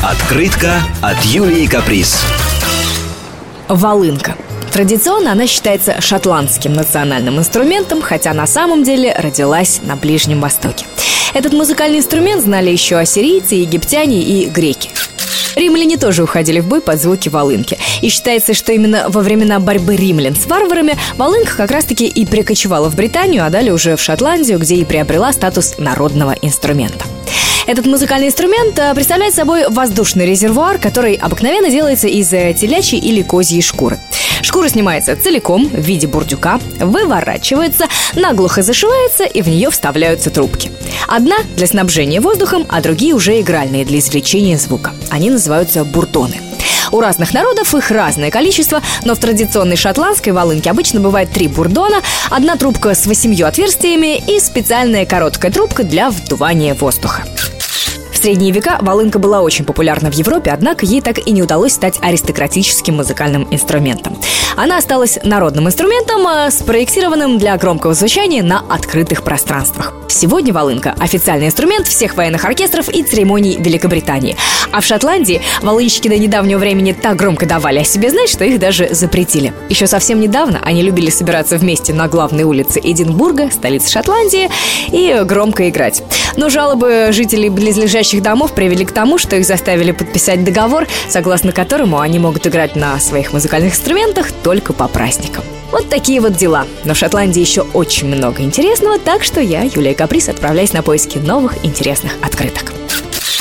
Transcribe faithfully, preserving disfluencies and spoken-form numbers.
Открытка от Юлии Каприз. Волынка. Традиционно она считается шотландским национальным инструментом, хотя на самом деле родилась на Ближнем Востоке. Этот музыкальный инструмент знали еще ассирийцы, египтяне и греки. Римляне тоже уходили в бой под звуки волынки. И считается, что именно во времена борьбы римлян с варварами волынка как раз-таки и перекочевала в Британию, а далее уже в Шотландию, где и приобрела статус народного инструмента. Этот музыкальный инструмент представляет собой воздушный резервуар, который обыкновенно делается из телячьей или козьей шкуры. Шкура снимается целиком в виде бурдюка, выворачивается, наглухо зашивается, и в нее вставляются трубки. Одна для снабжения воздухом, а другие уже игральные для извлечения звука. Они называются бурдоны. У разных народов их разное количество, но в традиционной шотландской волынке обычно бывает три бурдона, одна трубка с восемью отверстиями и специальная короткая трубка для вдувания воздуха. В средние века волынка была очень популярна в Европе, однако ей так и не удалось стать аристократическим музыкальным инструментом. Она осталась народным инструментом, спроектированным для громкого звучания на открытых пространствах. Сегодня волынка – официальный инструмент всех военных оркестров и церемоний Великобритании. А в Шотландии волынщики до недавнего времени так громко давали о себе знать, что их даже запретили. Еще совсем недавно они любили собираться вместе на главной улице Эдинбурга, столицы Шотландии, и громко играть. Но жалобы жителей близлежащих домов привели к тому, что их заставили подписать договор, согласно которому они могут играть на своих музыкальных инструментах только по праздникам. Вот такие вот дела. Но в Шотландии еще очень много интересного, так что я, Юлия Каприз, отправляюсь на поиски новых интересных открыток.